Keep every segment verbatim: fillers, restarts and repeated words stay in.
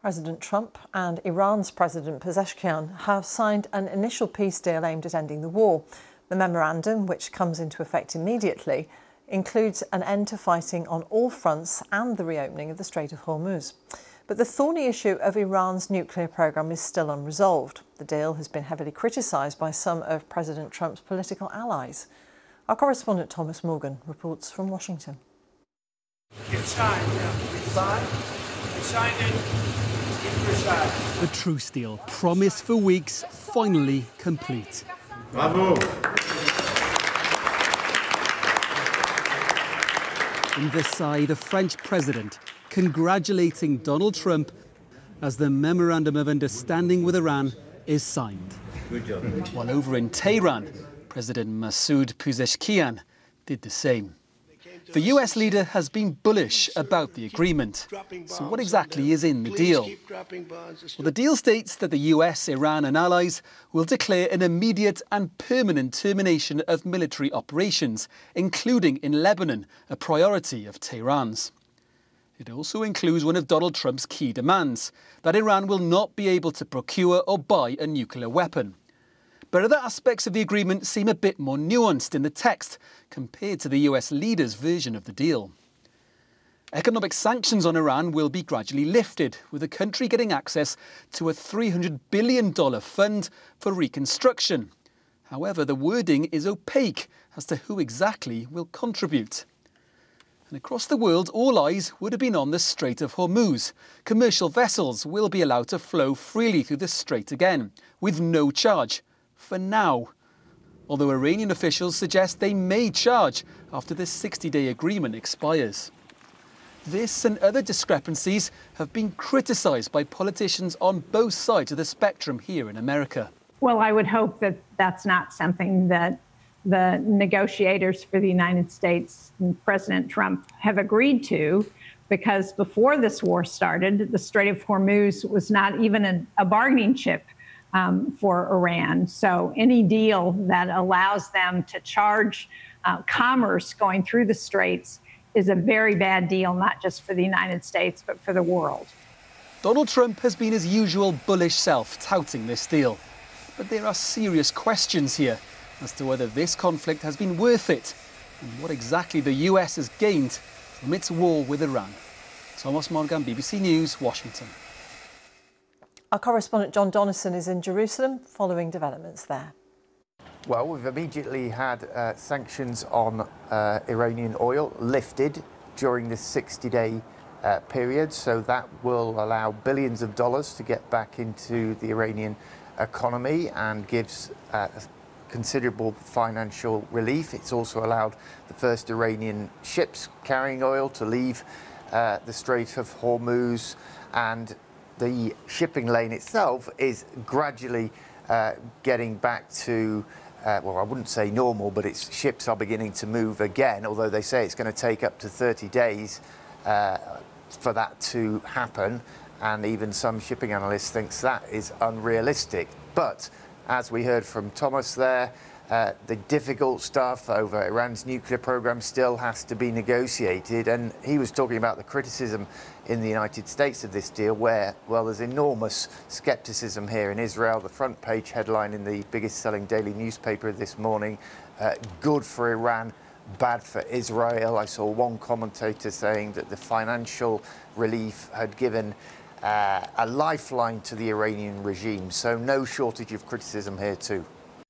President Trump and Iran's President Pezeshkian have signed an initial peace deal aimed at ending the war. The memorandum, which comes into effect immediately, includes an end to fighting on all fronts and the reopening of the Strait of Hormuz. But the thorny issue of Iran's nuclear programme is still unresolved. The deal has been heavily criticised by some of President Trump's political allies. Our correspondent Thomas Morgan reports from Washington. It's signed, yeah. It's signed. It's signed it. The truce deal, promised for weeks, finally complete. Bravo! In Versailles, the French president congratulating Donald Trump as the Memorandum of Understanding with Iran is signed. Good job. While over in Tehran, President Masoud Pezeshkian did the same. The U S leader has been bullish about the agreement. So what exactly is in the deal? Well, the deal states that the U S, Iran and allies will declare an immediate and permanent termination of military operations, including in Lebanon, a priority of Tehran's. It also includes one of Donald Trump's key demands, that Iran will not be able to procure or buy a nuclear weapon. But other aspects of the agreement seem a bit more nuanced in the text compared to the U S leader's version of the deal. Economic sanctions on Iran will be gradually lifted, with the country getting access to a three hundred billion dollars fund for reconstruction. However, the wording is opaque as to who exactly will contribute. And across the world, all eyes would have been on the Strait of Hormuz. Commercial vessels will be allowed to flow freely through the strait again, with no charge. For now, although Iranian officials suggest they may charge after the sixty-day agreement expires. This and other discrepancies have been criticised by politicians on both sides of the spectrum here in America. Well, I would hope that that's not something that the negotiators for the United States and President Trump have agreed to, because before this war started, the Strait of Hormuz was not even a, a bargaining chip Um, for Iran. So any deal that allows them to charge uh, commerce going through the straits is a very bad deal, not just for the United States, but for the world. Donald Trump has been his usual bullish self touting this deal. But there are serious questions here as to whether this conflict has been worth it and what exactly the U S has gained from its war with Iran. Thomas Morgan, B B C News, Washington. Our correspondent John Donison is in Jerusalem following developments there. Well, we've immediately had uh, sanctions on uh, Iranian oil lifted during this sixty-day uh, period, so that will allow billions of dollars to get back into the Iranian economy and gives uh, considerable financial relief. It's also allowed the first Iranian ships carrying oil to leave uh, the Strait of Hormuz, and the shipping lane itself is gradually uh, getting back to, uh, well, I wouldn't say normal, but its ships are beginning to move again, although they say it's going to take up to thirty days uh, for that to happen. And even some shipping analysts think that is unrealistic. But as we heard from Thomas there, uh, the difficult stuff over Iran's nuclear program still has to be negotiated. And he was talking about the criticism in the United States of this deal, where, well, there's enormous skepticism here in Israel. The front page headline in the biggest selling daily newspaper this morning, uh, good for Iran, bad for Israel. I saw one commentator saying that the financial relief had given uh, a lifeline to the Iranian regime. So no shortage of criticism here too.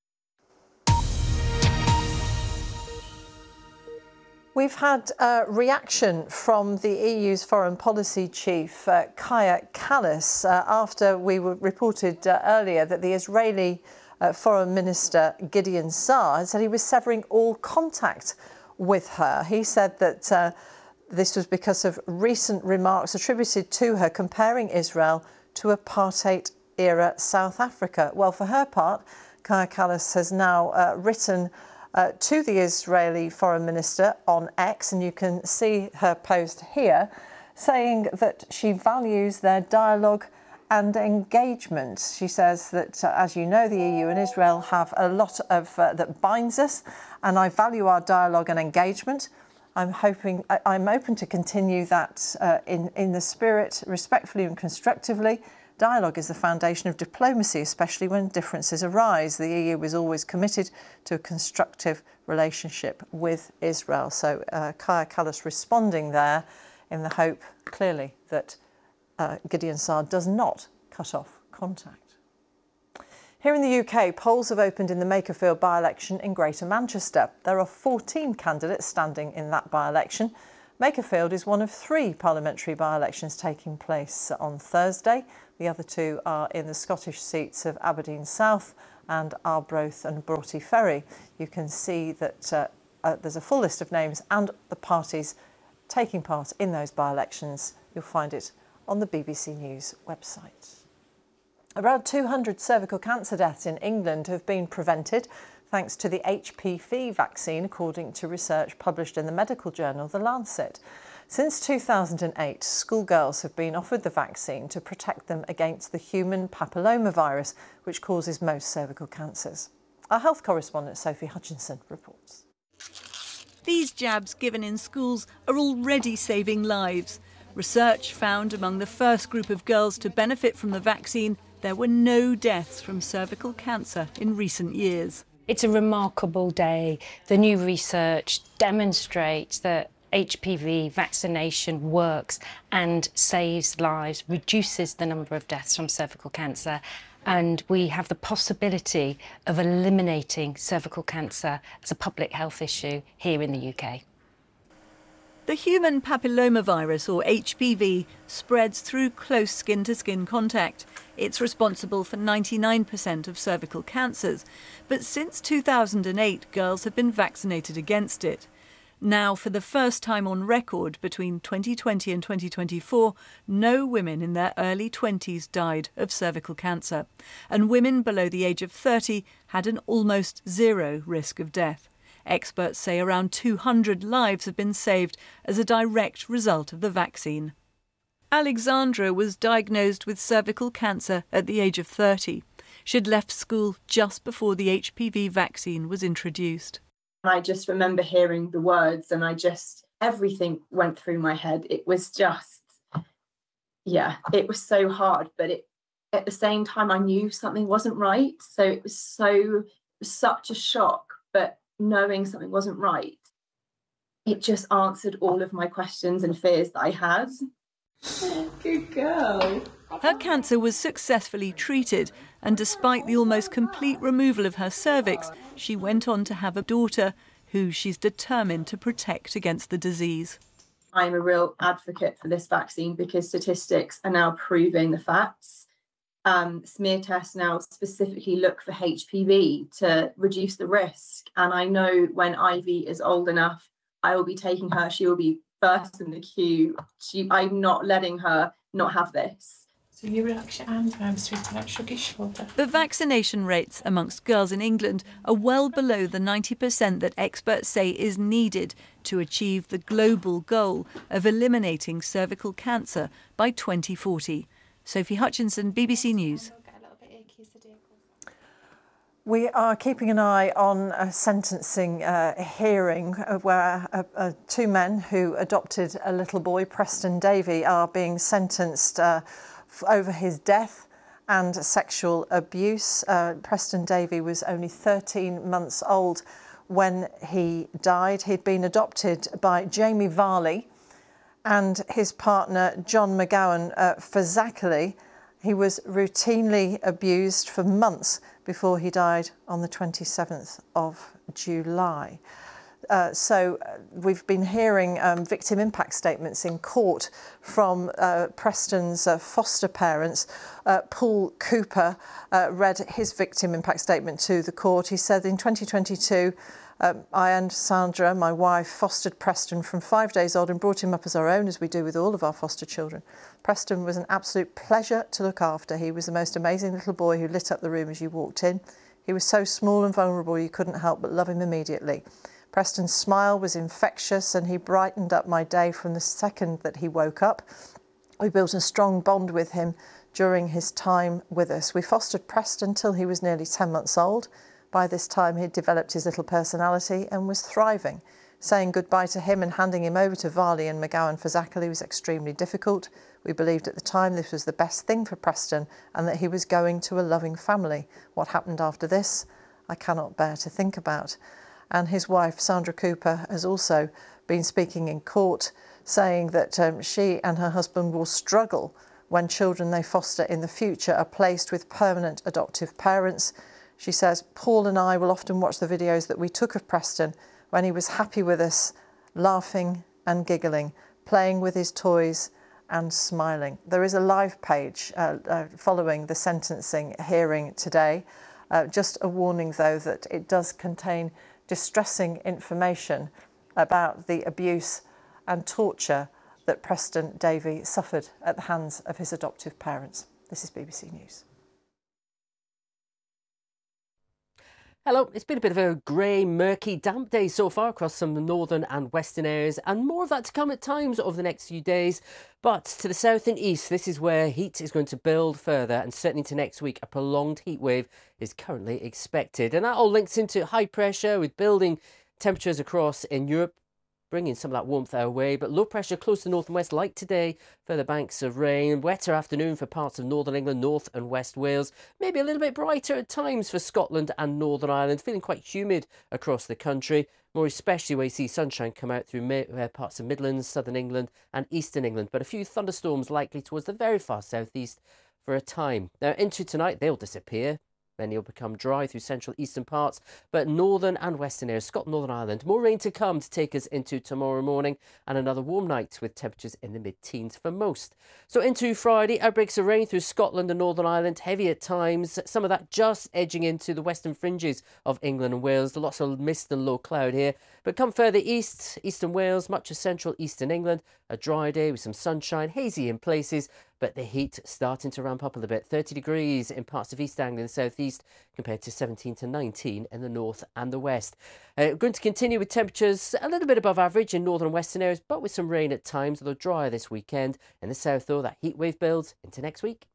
We've had a reaction from the E U's foreign policy chief, uh, Kaja Kallas, uh, after we were reported uh, earlier that the Israeli uh, foreign minister Gideon Saar had said he was severing all contact with her. He said that uh, this was because of recent remarks attributed to her comparing Israel to apartheid-era South Africa. Well, for her part, Kaja Kallas has now uh, written Uh, to the Israeli foreign minister on X, and you can see her post here, saying that she values their dialogue and engagement. She says that, uh, as you know, the E U and Israel have a lot of uh, that binds us, and I value our dialogue and engagement. I'm hoping, I'm open to continue that uh, in, in the spirit, respectfully and constructively. Dialogue is the foundation of diplomacy, especially when differences arise. The E U is always committed to a constructive relationship with Israel. So uh, Kaja Kallas responding there in the hope, clearly, that uh, Gideon Saar does not cut off contact. Here in the U K, polls have opened in the Makerfield by-election in Greater Manchester. There are fourteen candidates standing in that by-election. Makerfield is one of three parliamentary by-elections taking place on Thursday. The other two are in the Scottish seats of Aberdeen South and Arbroath and Broughty Ferry. You can see that uh, uh, there's a full list of names and the parties taking part in those by-elections. You'll find it on the B B C News website. Around two hundred cervical cancer deaths in England have been prevented thanks to the H P V vaccine, according to research published in the medical journal The Lancet. Since two thousand eight, schoolgirls have been offered the vaccine to protect them against the human papillomavirus, which causes most cervical cancers. Our health correspondent Sophie Hutchinson reports. These jabs given in schools are already saving lives. Research found among the first group of girls to benefit from the vaccine, there were no deaths from cervical cancer in recent years. It's a remarkable day. The new research demonstrates that H P V vaccination works and saves lives, reduces the number of deaths from cervical cancer, and we have the possibility of eliminating cervical cancer as a public health issue here in the U K. The human papillomavirus, or H P V, spreads through close skin-to-skin contact. It's responsible for ninety-nine percent of cervical cancers. But since two thousand eight, girls have been vaccinated against it. Now, for the first time on record, between twenty twenty and twenty twenty-four, no women in their early twenties died of cervical cancer. And women below the age of thirty had an almost zero risk of death. Experts say around two hundred lives have been saved as a direct result of the vaccine. Alexandra was diagnosed with cervical cancer at the age of thirty. She'd left school just before the H P V vaccine was introduced. I just remember hearing the words and I just, everything went through my head. It was just, yeah, it was so hard, but it, at the same time, I knew something wasn't right. So it was so, it was such a shock, but knowing something wasn't right, it just answered all of my questions and fears that I had. Good girl. Her cancer was successfully treated, and despite the almost complete removal of her cervix, she went on to have a daughter who she's determined to protect against the disease. I'm a real advocate for this vaccine because statistics are now proving the facts. Um, smear tests now specifically look for H P V to reduce the risk. And I know when Ivy is old enough, I will be taking her. She will be first in the queue. She, I'm not letting her not have this. So you relax your arms around, sweetheart, shrug your shoulder. The vaccination rates amongst girls in England are well below the ninety percent that experts say is needed to achieve the global goal of eliminating cervical cancer by twenty forty. Sophie Hutchinson, B B C News. We are keeping an eye on a sentencing uh, hearing where uh, uh, two men who adopted a little boy, Preston Davey, are being sentenced uh, over his death and sexual abuse. Uh, Preston Davey was only thirteen months old when he died. He'd been adopted by Jamie Varley and his partner, John McGowan uh, Fazakerley. He was routinely abused for months before he died on the twenty-seventh of July. Uh, so uh, we've been hearing um, victim impact statements in court from uh, Preston's uh, foster parents. Uh, Paul Cooper uh, read his victim impact statement to the court. He said, in twenty twenty-two, um, I and Sandra, my wife, fostered Preston from five days old and brought him up as our own, as we do with all of our foster children. Preston was an absolute pleasure to look after. He was the most amazing little boy who lit up the room as you walked in. He was so small and vulnerable you couldn't help but love him immediately. Preston's smile was infectious and he brightened up my day from the second that he woke up. We built a strong bond with him during his time with us. We fostered Preston till he was nearly ten months old. By this time he'd developed his little personality and was thriving. Saying goodbye to him and handing him over to Varley and McGowan Fazakerley was extremely difficult. We believed at the time this was the best thing for Preston and that he was going to a loving family. What happened after this, I cannot bear to think about. And his wife, Sandra Cooper, has also been speaking in court, saying that um, she and her husband will struggle when children they foster in the future are placed with permanent adoptive parents. She says, Paul and I will often watch the videos that we took of Preston when he was happy with us, laughing and giggling, playing with his toys and smiling. There is a live page uh, uh, following the sentencing hearing today. Uh, just a warning, though, that it does contain distressing information about the abuse and torture that Preston Davey suffered at the hands of his adoptive parents. This is B B C News. Hello, it's been a bit of a grey, murky, damp day so far across some northern and western areas, and more of that to come at times over the next few days. But to the south and east, this is where heat is going to build further, and certainly into next week, a prolonged heat wave is currently expected. And that all links into high pressure with building temperatures across in Europe, bringing some of that warmth our way, but low pressure close to the north and west like today, further banks of rain, wetter afternoon for parts of northern England, north and west Wales, maybe a little bit brighter at times for Scotland and Northern Ireland, feeling quite humid across the country, more especially where you see sunshine come out through uh, parts of Midlands, southern England and eastern England, but a few thunderstorms likely towards the very far southeast for a time. Now into tonight, they'll disappear. Many will become dry through central eastern parts, but northern and western areas, Scotland, Northern Ireland, more rain to come to take us into tomorrow morning and another warm night with temperatures in the mid-teens for most. So into Friday, outbreaks of rain through Scotland and Northern Ireland, heavy at times, some of that just edging into the western fringes of England and Wales, lots of mist and low cloud here. But come further east, eastern Wales, much of central eastern England, a dry day with some sunshine, hazy in places, but the heat starting to ramp up a little bit. thirty degrees in parts of East Anglia and South East compared to seventeen to nineteen in the north and the west. Uh, we're going to continue with temperatures a little bit above average in northern and western areas, but with some rain at times, although drier this weekend. In the south, though, that heat wave builds into next week.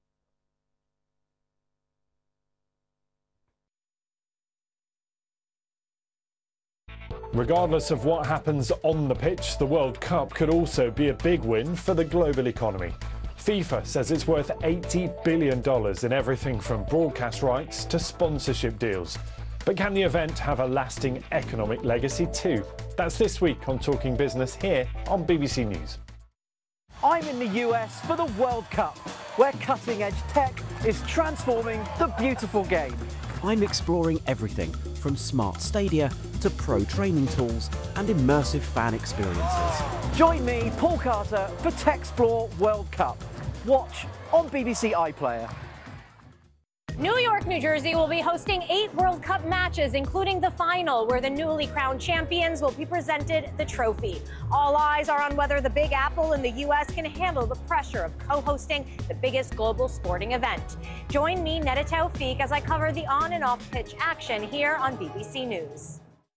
Regardless of what happens on the pitch, the World Cup could also be a big win for the global economy. FIFA says it's worth eighty billion dollars in everything from broadcast rights to sponsorship deals. But can the event have a lasting economic legacy too? That's this week on Talking Business here on B B C News. I'm in the U S for the World Cup, where cutting-edge tech is transforming the beautiful game. I'm exploring everything from smart stadia to pro training tools and immersive fan experiences. Join me, Paul Carter, for Techsplore World Cup. Watch on B B C iPlayer. New York, New Jersey will be hosting eight World Cup matches, including the final, where the newly crowned champions will be presented the trophy. All eyes are on whether the Big Apple in the U S can handle the pressure of co-hosting the biggest global sporting event. Join me, Neda Tawfiq, as I cover the on and off pitch action here on B B C News.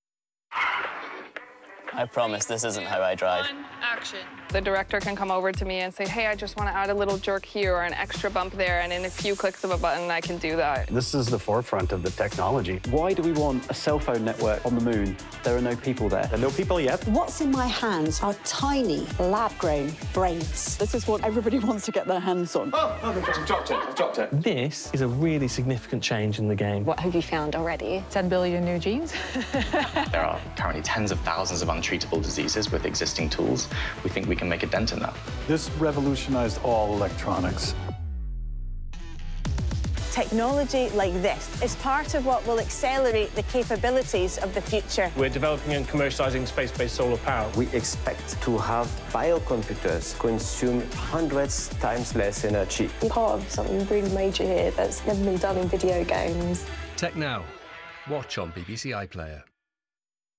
I promise this isn't how I drive. On, action. The director can come over to me and say, hey, I just want to add a little jerk here or an extra bump there, and in a few clicks of a button, I can do that. This is the forefront of the technology. Why do we want a cell phone network on the moon? There are no people there. There are no people yet. What's in my hands are tiny, lab-grown brains. This is what everybody wants to get their hands on. Oh, oh I've dropped it, I've dropped it. This is a really significant change in the game. What have you found already? ten billion new genes. There are currently tens of thousands of untreatable diseases with existing tools. We think we can make a dent in that. This revolutionized all electronics. Technology like this is part of what will accelerate the capabilities of the future. We're developing and commercializing space-based solar power. We expect to have biocomputers consume hundreds times less energy. We're part of something really major here that's never been done in video games. Tech Now. Watch on B B C iPlayer.